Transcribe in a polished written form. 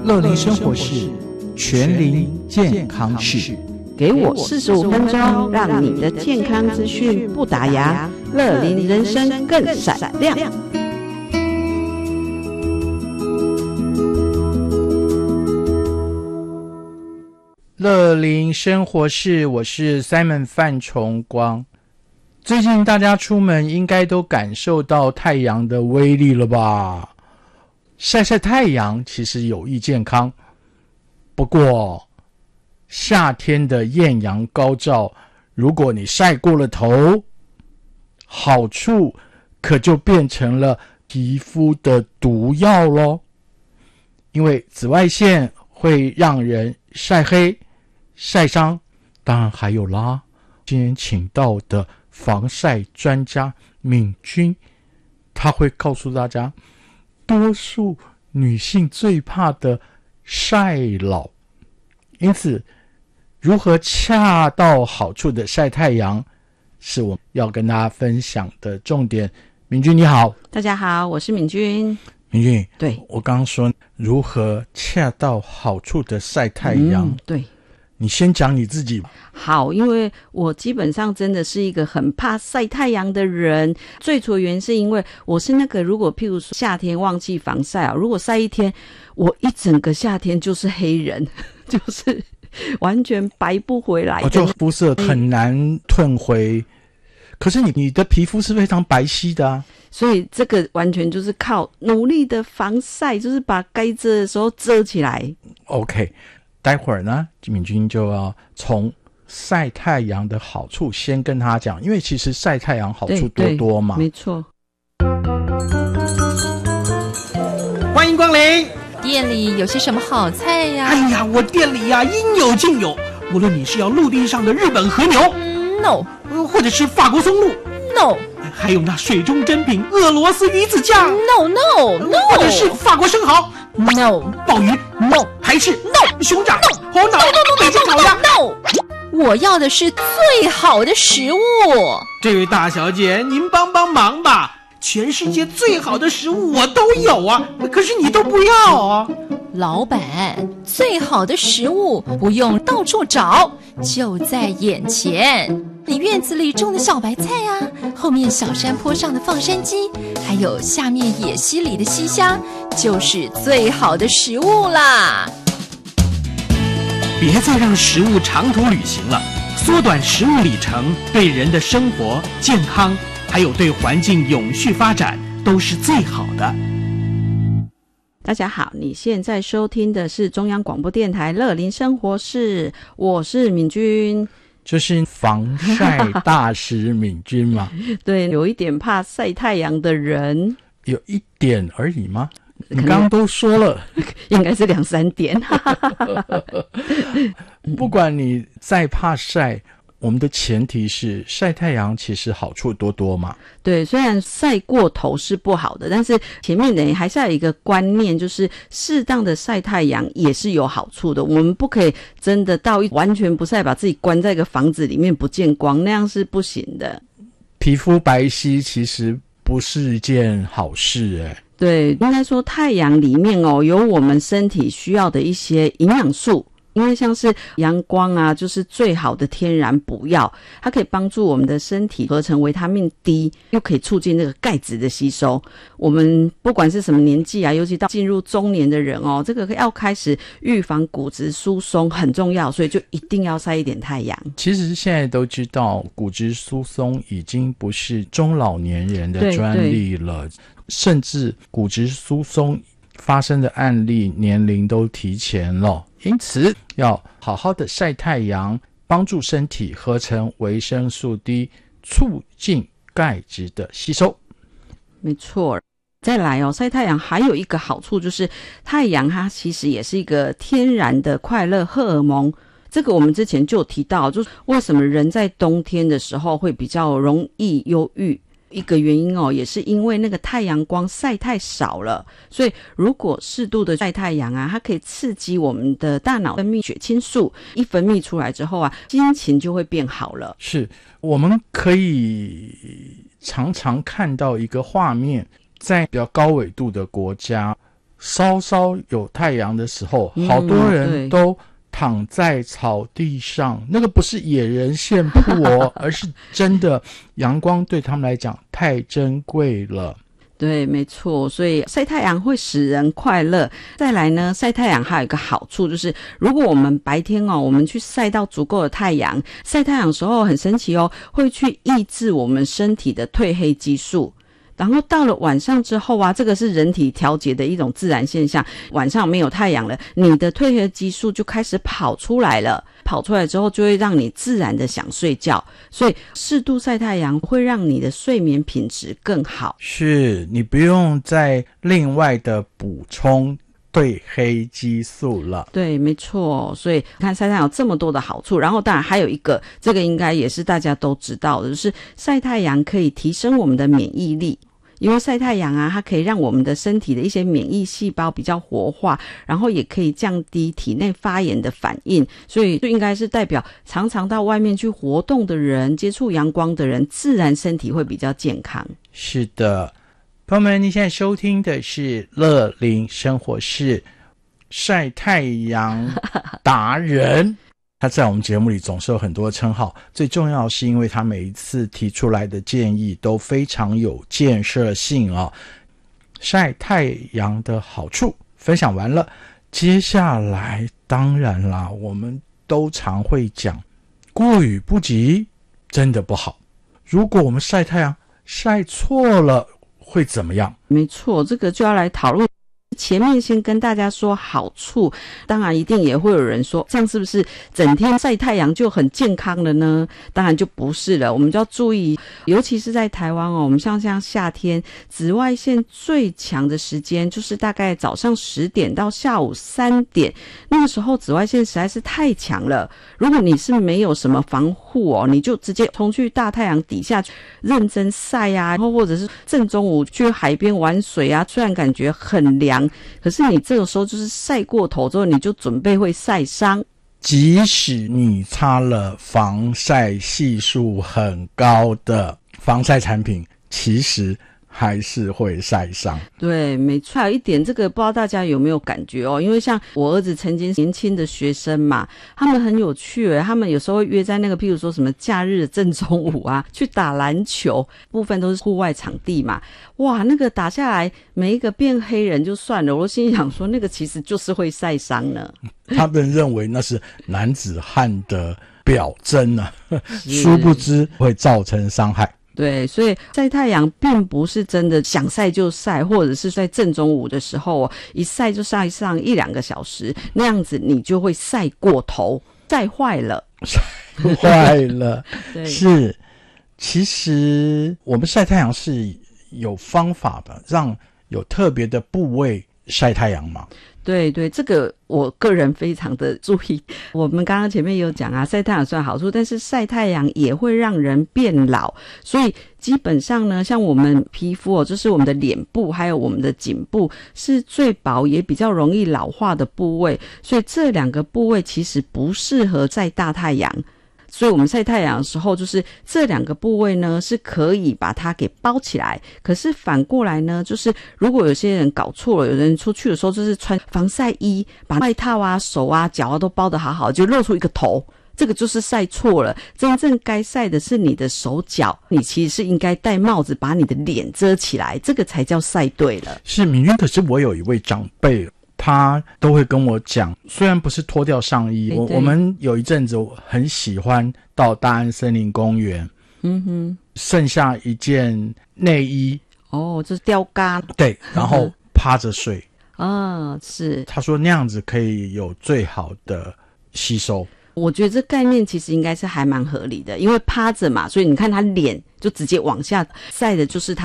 乐龄生活室，全龄健康室。 给我45分钟，让你的健康资讯不打烊，乐龄人生更闪亮。 乐龄生活室，我是 Simon 范崇光。最近大家出门应该都感受到太阳的威力了吧？晒晒太阳其实有益健康，不过夏天的艳阳高照，如果你晒过了头，好处可就变成了皮肤的毒药咯。因为紫外线会让人晒黑、晒伤，当然还有啦，今天请到的防晒专家敏君，他会告诉大家多数女性最怕的晒老，因此如何恰到好处的晒太阳是我们要跟大家分享的重点。敏君你好。 大家好，我是敏君。 敏君， 对， 我刚刚说如何恰到好处的晒太阳， 对， 你先讲你自己。 好，因为我基本上真的是一个很怕晒太阳的人。最初的原因是因为我是那个，如果譬如说夏天忘记防晒啊，如果晒一天，我一整个夏天就是黑人，就是完全白不回来的， 就肤色很难褪回。可是你的皮肤是非常白皙的啊， 所以这个完全就是靠努力的防晒，就是把该遮的时候遮起来。 OK， 待会儿呢，敏君就要从晒太阳的好处先跟他讲，因为其实晒太阳好处多多嘛。 没错。 欢迎光临， 店里有些什么好菜呀？ 哎呀，我店里呀应有尽有，无论你是要陆地上的日本和牛 ，No， 或者是法国松露 No， 还有那水中珍品俄罗斯鱼子酱 No， 或者是法国生蚝 No， 鲍鱼 No， 还是 No， 熊掌 No， 红脑 No， 北京烤鸭 No， 我要的是最好的食物。 这位大小姐，您帮帮忙吧，全世界最好的食物我都有啊，可是你都不要啊。 老板，最好的食物不用到处找，就在眼前。你院子里种的小白菜啊，后面小山坡上的放山鸡，还有下面野溪里的溪虾，就是最好的食物啦。 别再让食物长途旅行了，缩短食物里程，对人的生活、健康，还有对环境永续发展都是最好的。 大家好，你现在收听的是中央广播电台乐龄生活室，我是敏君， 就是防晒大师敏君嘛。 对，有一点怕晒太阳的人。 有一点而已吗？你刚刚都说了， 应该是2-3点。 不管你再怕晒，我们的前提是晒太阳其实好处多多嘛。 对，虽然晒过头是不好的，但是前面的还是要有一个观念，就是适当的晒太阳也是有好处的。我们不可以真的到完全不晒，把自己关在一个房子里面不见光，那样是不行的。 皮肤白皙其实不是一件好事对，应该说太阳里面有我们身体需要的一些营养素。因为像是阳光啊，就是最好的天然补药，它可以帮助我们的身体合成维他命 D， 又可以促进那个钙质的吸收。我们不管是什么年纪啊，尤其到进入中年的人这个要开始预防骨质疏松很重要，所以就一定要晒一点太阳。 其实现在都知道骨质疏松已经不是中老年人的专利了，甚至骨质疏松发生的案例年龄都提前了，因此要好好的晒太阳，帮助身体合成维生素 D， 促进钙质的吸收。 没错。再来晒太阳还有一个好处，就是太阳它其实也是一个天然的快乐荷尔蒙。这个我们之前就有提到，就是为什么人在冬天的时候会比较容易忧郁。一个原因也是因为那个太阳光晒太少了，所以如果适度的晒太阳啊，它可以刺激我们的大脑分泌血清素，一分泌出来之后啊，心情就会变好了。 是，我们可以常常看到一个画面，在比较高纬度的国家， 稍稍有太阳的时候，好多人都躺在草地上，那个不是野人献曝哦，而是真的阳光对他们来讲太珍贵了。 对，没错，所以晒太阳会使人快乐。再来呢，晒太阳还有一个好处，就是如果我们白天我们去晒到足够的太阳，晒太阳的时候很神奇哦，会去抑制我们身体的褪黑激素。然后到了晚上之后啊，这个是人体调节的一种自然现象，晚上没有太阳了，你的褪黑激素就开始跑出来了，跑出来之后就会让你自然的想睡觉，所以适度晒太阳会让你的睡眠品质更好。 是，你不用再另外的补充褪黑激素了。 对，没错，所以看晒太阳有这么多的好处，然后当然还有一个，这个应该也是大家都知道的，就是晒太阳可以提升我们的免疫力。因为晒太阳啊，它可以让我们的身体的一些免疫细胞比较活化，然后也可以降低体内发炎的反应，所以就应该是代表常常到外面去活动的人，接触阳光的人，自然身体会比较健康。 是的，朋友们，你现在收听的是乐龄生活室晒太阳达人。他在我们节目里总是有很多称号，最重要是因为他每一次提出来的建议都非常有建设性啊。晒太阳的好处分享完了，接下来当然啦，我们都常会讲过于不及真的不好。如果我们晒太阳晒错了会怎么样？ 没错，这个就要来讨论。前面先跟大家说好处，当然一定也会有人说，这样是不是整天晒太阳就很健康了呢？当然就不是了，我们就要注意，尤其是在台湾我们像夏天，紫外线最强的时间就是大概早上10点到下午3点，那个时候紫外线实在是太强了。如果你是没有什么防护你就直接冲去大太阳底下认真晒啊，然后或者是正中午去海边玩水啊，虽然感觉很凉，可是你这个时候就是晒过头之后，你就准备会晒伤。 即使你擦了防晒系数很高的防晒产品，其实还是会晒伤。 对，没错，有一点这个不知道大家有没有感觉因为像我儿子曾经年轻的学生嘛，他们很有趣他们有时候会约在那个譬如说什么假日的正中午啊去打篮球，部分都是户外场地嘛，哇，那个打下来每一个变黑人就算了，我心里想说那个其实就是会晒伤呢。 他们认为那是男子汉的表征啊，殊不知会造成伤害。 对，所以晒太阳并不是真的想晒就晒，或者是在正中午的时候一晒就晒上1-2个小时，那样子你就会晒过头，晒坏了。 晒坏了。 对， 是，其实我们晒太阳是有方法的，让有特别的部位晒太阳嘛。 对对，这个我个人非常的注意。我们刚刚前面有讲晒太阳虽然好处，但是晒太阳也会让人变老，所以基本上呢，像我们皮肤就是我们的脸部还有我们的颈部是最薄也比较容易老化的部位，所以这2个部位其实不适合晒大太阳。所以我们晒太阳的时候，就是这2个部位呢是可以把它给包起来，可是反过来呢，就是如果有些人搞错了，有人出去的时候就是穿防晒衣，把外套啊、手啊、脚啊都包得好好，就露出一个头，这个就是晒错了。真正该晒的是你的手脚，你其实是应该戴帽子把你的脸遮起来，这个才叫晒对了。 是敏君，可是我有一位长辈，他都会跟我讲，虽然不是脱掉上衣，我们有一阵子很喜欢到大安森林公园，剩下一件内衣， 这是吊嘎， 对，然后趴着睡是， 他说那样子可以有最好的吸收。 我觉得这概念其实应该是还蛮合理的，因为趴着嘛，所以你看他脸就直接往下晒的就是他